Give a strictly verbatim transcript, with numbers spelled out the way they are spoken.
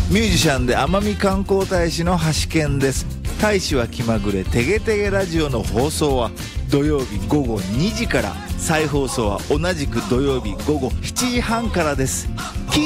ミュージシャンで奄美観光大使の橋健です。大使は気まぐれてげてげラジオの放送は土曜日午後にじから、再放送は同じく土曜日午後しちじはんからです。